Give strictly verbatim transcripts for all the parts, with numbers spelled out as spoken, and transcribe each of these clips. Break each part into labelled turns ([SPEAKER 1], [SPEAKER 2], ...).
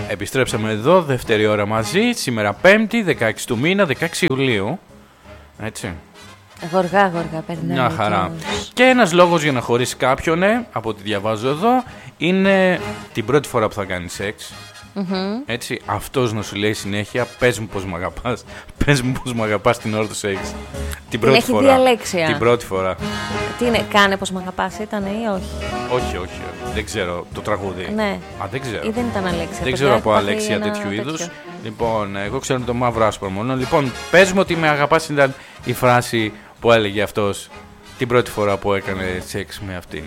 [SPEAKER 1] επιστρέψαμε εδώ, δεύτερη ώρα μαζί. Σήμερα Πέμπτη, δεκαέξι του μήνα, δεκαέξι Ιουλίου. Έτσι.
[SPEAKER 2] Γοργά, γοργά περνάει.
[SPEAKER 1] Μια χαρά. Και ένας λόγος για να χωρίσει κάποιον, ναι, από ό,τι διαβάζω εδώ, είναι την πρώτη φορά που θα κάνει σεξ. Mm-hmm. Έτσι, αυτός να σου λέει συνέχεια, πες μου πως μ' αγαπάς. Πες μου πως μ' αγαπάς την ώρα του σεξ. Την πρώτη
[SPEAKER 2] έχει
[SPEAKER 1] φορά.
[SPEAKER 2] Διαλέξια.
[SPEAKER 1] Την πρώτη φορά.
[SPEAKER 2] Τι είναι, κάνε πως μ' αγαπάς, ήταν ή όχι?
[SPEAKER 1] Όχι, όχι. Δεν ξέρω το τραγούδι.
[SPEAKER 2] Ναι.
[SPEAKER 1] Α, δεν ξέρω.
[SPEAKER 2] Ή δεν ήταν αλέξια.
[SPEAKER 1] Δεν ξέρω από αλέξια τέτοιου είδους. Λοιπόν, εγώ ξέρω το μαύρο άσπρο μόνο. Λοιπόν, πες μου ότι με αγαπάς ήταν η φράση που έλεγε αυτός την πρώτη φορά που έκανε σεξ με αυτήν.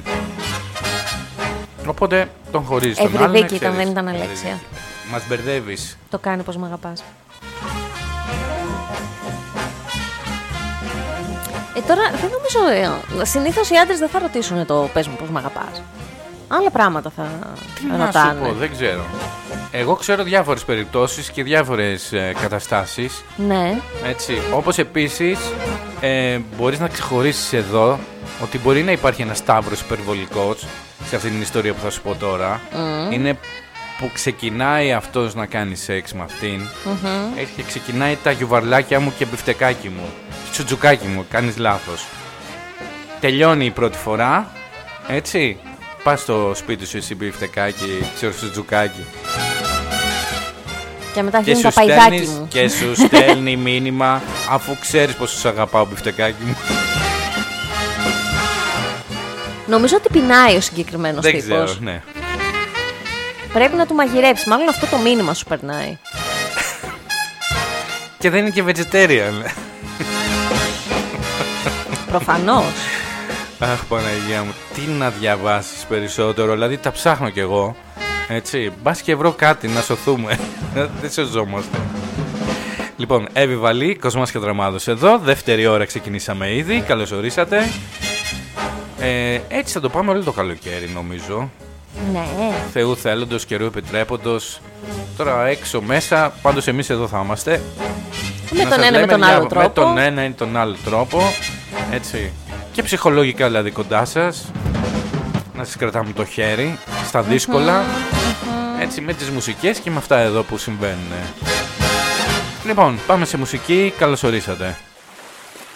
[SPEAKER 1] Οπότε τον χωρίζει τον άλλον.
[SPEAKER 2] Ευρυδίκη ήταν, δεν ήταν αλέξια.
[SPEAKER 1] Μας μπερδεύεις.
[SPEAKER 2] Το κάνει πως μ' αγαπάς. Ε, τώρα δεν νομίζω. Ε, συνήθως οι άντρες δεν θα ρωτήσουν το πες μου πως μ' αγαπάς. Άλλα πράγματα θα
[SPEAKER 1] Τι
[SPEAKER 2] ρωτάνε.
[SPEAKER 1] να σου πω, δεν ξέρω. Εγώ ξέρω διάφορες περιπτώσεις και διάφορες ε, καταστάσεις.
[SPEAKER 2] Ναι.
[SPEAKER 1] Έτσι. Όπως επίσης ε, μπορείς να ξεχωρίσεις εδώ ότι μπορεί να υπάρχει ένας σταύρος υπερβολικός σε αυτή την ιστορία που θα σου πω τώρα. Mm. Είναι που ξεκινάει αυτός να κάνει σεξ με αυτήν. Mm-hmm. Έχει και ξεκινάει τα γιουβαρλάκια μου και μπιφτεκάκι μου. Τσουτζουκάκι μου, κάνεις λάθος. Τελειώνει η πρώτη φορά, έτσι. Πας στο σπίτι σου εσύ μπιφτεκάκι, ξέρω τσουτζουκάκι.
[SPEAKER 2] Και μετά γίνει τα παϊδάκι μου.
[SPEAKER 1] Και σου στέλνει μήνυμα αφού ξέρεις πως σου αγαπάω μπιφτεκάκι μου.
[SPEAKER 2] Νομίζω ότι πεινάει ο συγκεκριμένος
[SPEAKER 1] Δεν
[SPEAKER 2] τύπος.
[SPEAKER 1] ξέρω, ναι.
[SPEAKER 2] Πρέπει να του μαγειρέψεις, μάλλον αυτό το μήνυμα σου περνάει.
[SPEAKER 1] Και δεν είναι και vegetarian.
[SPEAKER 2] Προφανώς.
[SPEAKER 1] Αχ, Παναγία μου, τι να διαβάσεις περισσότερο, δηλαδή τα ψάχνω κι εγώ. Έτσι, μπας και βρω κάτι να σωθούμε. Δεν σωζόμαστε. Λοιπόν, Εύη Βαλή, Κοσμάς και Δραμάδος εδώ. Δεύτερη ώρα ξεκινήσαμε ήδη. Καλώς ορίσατε. Ε, έτσι θα το πάμε όλο το καλοκαίρι, νομίζω.
[SPEAKER 2] Ναι.
[SPEAKER 1] Θεού θέλοντος, καιρού επιτρέποντος. Τώρα έξω μέσα, πάντως εμείς εδώ θα είμαστε.
[SPEAKER 2] Με τον ένα με τον άλλο τρόπο.
[SPEAKER 1] Με τον ένα ή τον άλλο τρόπο. Έτσι. Και ψυχολογικά δηλαδή κοντά σας. Να σας κρατάμε το χέρι στα δύσκολα. Mm-hmm. Έτσι, με τις μουσικές και με αυτά εδώ που συμβαίνουν. Λοιπόν, πάμε σε μουσική. Καλώς ορίσατε.